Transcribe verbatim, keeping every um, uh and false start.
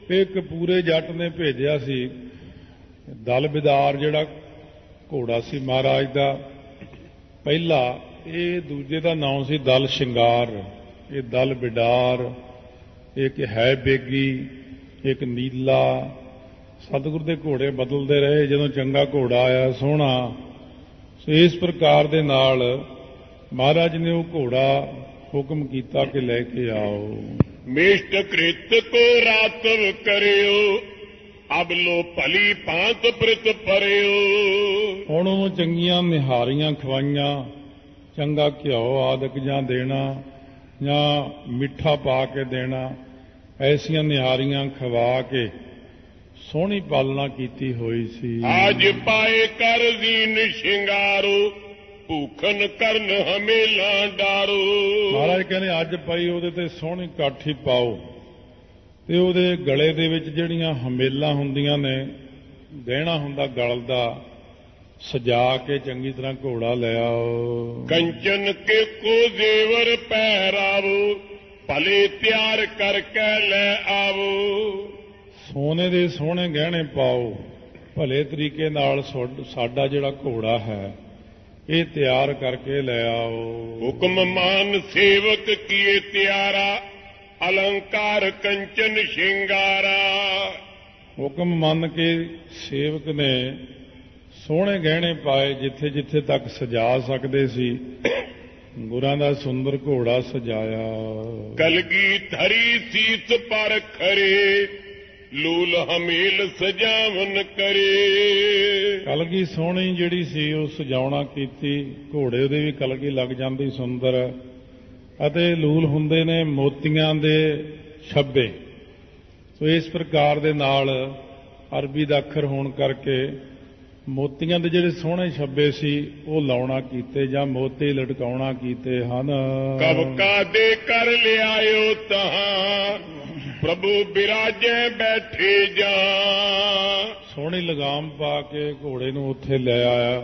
ਇੱਕ ਪੂਰੇ ਜੱਟ ਨੇ ਭੇਜਿਆ ਸੀ ਦਲ ਬਿਦਾਰ, ਜਿਹੜਾ ਘੋੜਾ ਸੀ ਮਹਾਰਾਜ ਦਾ ਪਹਿਲਾ। ਇਹ ਦੂਜੇ ਦਾ ਨਾਮ ਸੀ ਦਲ ਸ਼ਿੰਗਾਰ, ਇਹ ਦਲ ਬਿਡਾਰ, ਇੱਕ ਹੈ ਬੇਗੀ, ਇੱਕ ਨੀਲਾ। ਸਤਿਗੁਰ ਦੇ ਘੋੜੇ ਬਦਲਦੇ ਰਹੇ, ਜਦੋਂ ਚੰਗਾ ਘੋੜਾ ਆਇਆ ਸੋਹਣਾ। ਸੋ ਇਸ ਪ੍ਰਕਾਰ ਦੇ ਨਾਲ ਮਹਾਰਾਜ ਨੇ ਉਹ ਘੋੜਾ ਹੁਕਮ ਕੀਤਾ ਕਿ ਲੈ ਕੇ ਆਓ। ਮਿਸ਼ਟ ਕ੍ਰਿਤ ਕੋ ਰਾਤਵ ਕਰਿਓ, ਅਬ ਲੋ ਭਲੀ ਭਾਂਤ ਪ੍ਰਿਤ ਪਰਿਓ। ਹੁਣ ਉਹਨੂੰ ਚੰਗੀਆਂ ਨਿਹਾਰੀਆਂ ਖਵਾਈਆਂ, ਚੰਗਾ ਘਿਓ ਆਦਿਕ ਜਾਂ ਦੇਣਾ ਜਾਂ ਮਿੱਠਾ ਪਾ ਕੇ ਦੇਣਾ, ਐਸੀਆਂ ਨਿਹਾਰੀਆਂ ਖਵਾ ਕੇ ਸੋਹਣੀ ਪਾਲਣਾ ਕੀਤੀ ਹੋਈ ਸੀ। ਅੱਜ ਪਾਏ ਕਰ ਦੀਨ ਸ਼ਿੰਗਾਰੋ, ਭੂਖਨ ਕਰਨ ਹਮੇਲਾ ਡਾਰੋ। ਮਹਾਰਾਜ ਕਹਿੰਦੇ ਅੱਜ ਪਈ ਉਹਦੇ ਤੇ ਸੋਹਣੀ ਕਾਠੀ ਪਾਓ, ਤੇ ਉਹਦੇ ਗਲੇ ਦੇ ਵਿੱਚ ਜਿਹੜੀਆਂ ਹਮੇਲਾਂ ਹੁੰਦੀਆਂ ਨੇ, ਗਹਿਣਾ ਹੁੰਦਾ ਗਲ ਦਾ, ਸਜਾ ਕੇ ਚੰਗੀ ਤਰ੍ਹਾਂ ਘੋੜਾ ਲੈ ਆਓ। ਕੰਚਨ ਕੇ ਕੋ ਜ਼ੇਵਰ ਪਹਿਰਾਵੋ, ਭਲੇ ਤਿਆਰ ਕਰਕੇ ਲੈ ਆਵੋ। ਸੋਨੇ ਦੇ ਸੋਹਣੇ ਗਹਿਣੇ ਪਾਓ, ਭਲੇ ਤਰੀਕੇ ਨਾਲ ਸਾਡਾ ਜਿਹੜਾ ਘੋੜਾ ਹੈ ਇਹ ਤਿਆਰ ਕਰਕੇ ਲੈ ਆਓ। ਹੁਕਮ ਮਾਨ ਸੇਵਕ ਕੀਏ ਤਿਆਰਾ, ਅਲੰਕਾਰ ਕੰਚਨ ਸ਼ਿੰਗਾਰਾ। ਹੁਕਮ ਮੰਨ ਕੇ ਸੇਵਕ ਨੇ ਸੋਹਣੇ ਗਹਿਣੇ ਪਾਏ, ਜਿੱਥੇ ਜਿੱਥੇ ਤੱਕ ਸਜਾ ਸਕਦੇ ਸੀ ਗੁਰਾਂ ਦਾ ਸੁੰਦਰ ਘੋੜਾ ਸਜਾਇਆ। ਕਲਗੀ ਧਰੀ ਸੀਸ ਪਰ ਖਰੇ, ਲੂਲ ਹਮੇਲ ਸਜਾਵਨ ਕਰੇ। ਕਲਗੀ ਸੋਹਣੀ ਜਿਹੜੀ ਸੀ ਉਹ ਸਜਾਉਣਾ ਕੀਤੀ, ਘੋੜੇ ਉਹਦੇ ਵੀ ਕਲਗੀ ਲੱਗ ਜਾਂਦੀ ਸੁੰਦਰ, ਅਤੇ ਲੂਲ ਹੁੰਦੇ ਨੇ ਮੋਤੀਆਂ ਦੇ ਛੱਬੇ। ਸੋ ਇਸ ਪ੍ਰਕਾਰ ਦੇ ਨਾਲ ਅਰਬੀ ਦਾ ਅੱਖਰ ਹੋਣ ਕਰਕੇ ਮੋਤੀਆਂ ਦੇ ਜਿਹੜੇ ਸੋਹਣੇ ਛੱਬੇ ਸੀ ਉਹ ਲਾਉਣਾ ਕੀਤੇ ਜਾਂ ਮੋਤੀ ਲਟਕਾਉਣਾ ਕੀਤੇ ਹਨ। ਕਬ ਕਾ ਦੇ ਕਰ ਲਿਆਇਓ ਤਹਾਂ, ਪ੍ਰਭੂ ਬਿਰਾਜੇ ਬੈਠੇ ਜਾ। ਸੋਹਣੀ ਲਗਾਮ ਪਾ ਕੇ ਘੋੜੇ ਨੂੰ ਉੱਥੇ ਲੈ ਆਇਆ।